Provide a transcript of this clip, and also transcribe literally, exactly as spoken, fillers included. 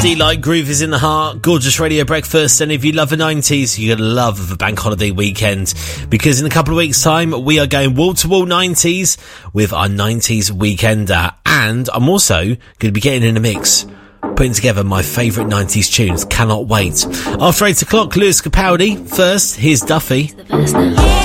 Delight Groove is in the heart. Gorgeous radio breakfast. And if you love the nineties, you're going to love the bank holiday weekend. Because in a couple of weeks' time, we are going wall-to-wall nineties with our nineties Weekender. And I'm also going to be getting in a mix, putting together my favourite nineties tunes. Cannot wait. After eight o'clock, Lewis Capaldi. First, here's Duffy. Yeah.